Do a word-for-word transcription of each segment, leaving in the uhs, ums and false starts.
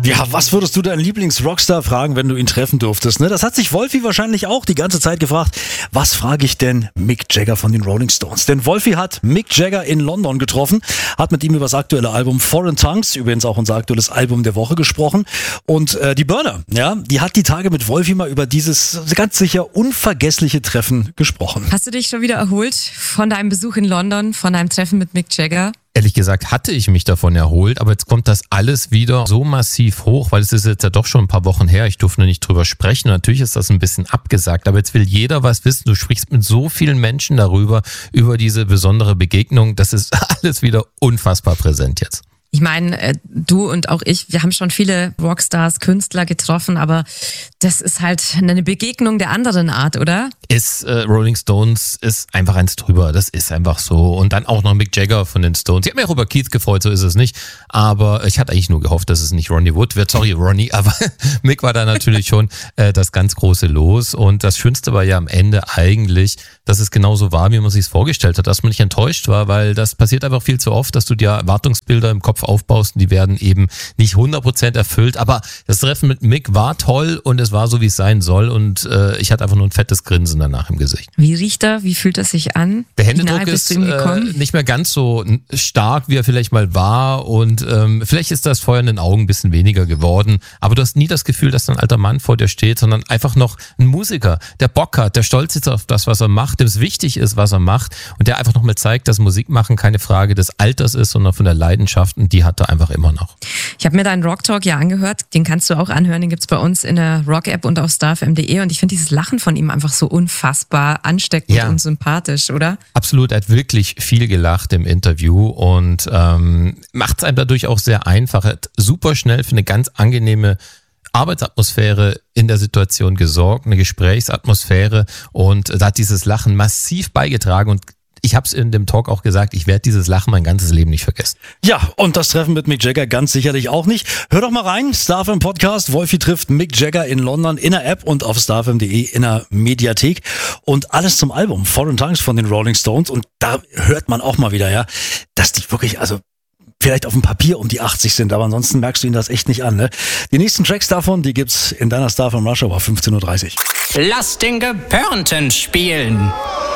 Ja, was würdest du deinen Lieblings-Rockstar fragen, wenn du ihn treffen durftest? Ne? Das hat sich Wolfi wahrscheinlich auch die ganze Zeit gefragt. Was frage ich denn Mick Jagger von den Rolling Stones? Denn Wolfi hat Mick Jagger in London getroffen, hat mit ihm über das aktuelle Album Foreign Tongues, übrigens auch unser aktuelles Album der Woche, gesprochen. Und äh, die Burner, ja, die hat die Tage mit Wolfi mal über dieses ganz sicher unvergessliche Treffen gesprochen. Hast du dich schon wieder erholt von deinem Besuch in London, von deinem Treffen mit Mick Jagger? Ehrlich gesagt hatte ich mich davon erholt, aber jetzt kommt das alles wieder so massiv hoch, weil es ist jetzt ja doch schon ein paar Wochen her, ich durfte nicht drüber sprechen. Natürlich ist das ein bisschen abgesagt, aber jetzt will jeder was wissen. Du sprichst mit so vielen Menschen darüber, über diese besondere Begegnung. Das ist alles wieder unfassbar präsent jetzt. Ich meine, du und auch ich, wir haben schon viele Rockstars, Künstler getroffen, aber das ist halt eine Begegnung der anderen Art, oder? Ist äh, Rolling Stones ist einfach eins drüber, das ist einfach so. Und dann auch noch Mick Jagger von den Stones. Ich habe mich auch über Keith gefreut, so ist es nicht. Aber ich hatte eigentlich nur gehofft, dass es nicht Ronnie Wood wird. Sorry, Ronnie, aber Mick war da natürlich schon äh, das ganz große Los. Und das Schönste war ja am Ende eigentlich, dass es genauso war, wie man sich es vorgestellt hat, dass man nicht enttäuscht war, weil das passiert einfach viel zu oft, dass du dir Erwartungsbilder im Kopf aufbaust und die werden eben nicht hundert Prozent erfüllt. Aber das Treffen mit Mick war toll und es war so, wie es sein soll. Und äh, ich hatte einfach nur ein fettes Grinsen danach im Gesicht. Wie riecht er? Wie fühlt er sich an? Der Händedruck ist äh, nicht mehr ganz so stark, wie er vielleicht mal war. Und ähm, vielleicht ist das Feuer in den Augen ein bisschen weniger geworden. Aber du hast nie das Gefühl, dass da ein alter Mann vor dir steht, sondern einfach noch ein Musiker, der Bock hat, der stolz ist auf das, was er macht, dem es wichtig ist, was er macht. Und der einfach nochmal zeigt, dass Musik machen keine Frage des Alters ist, sondern von der Leidenschaft. Und die hat er einfach immer noch. Ich habe mir deinen Rock Talk ja angehört. Den kannst du auch anhören. Den gibt's bei uns in der Rock-App und auf star f m punkt d e. Und ich finde dieses Lachen von ihm einfach so unfassbar ansteckend ja. und sympathisch, oder? Absolut. Er hat wirklich viel gelacht im Interview und ähm, macht es einem dadurch auch sehr einfach. Er hat super schnell für eine ganz angenehme Arbeitsatmosphäre in der Situation gesorgt, eine Gesprächsatmosphäre, und da hat dieses Lachen massiv beigetragen. Und ich habe es in dem Talk auch gesagt, ich werde dieses Lachen mein ganzes Leben nicht vergessen. Ja, und das Treffen mit Mick Jagger ganz sicherlich auch nicht. Hör doch mal rein, Star F M Podcast, Wolfi trifft Mick Jagger in London in der App und auf star f m punkt d e in der Mediathek. Und alles zum Album Foreign Tongues von den Rolling Stones. Und da hört man auch mal wieder, ja, dass die wirklich, also vielleicht auf dem Papier um die achtzig sind, aber ansonsten merkst du ihnen das echt nicht an. Ne? Die nächsten Tracks davon, die gibt's in deiner Star F M Rush Hour fünfzehn Uhr dreißig. Lass den Gepörnten spielen.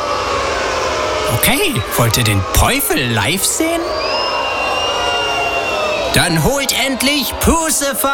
Okay, wollt ihr den Teufel live sehen? Dann holt endlich Pusefa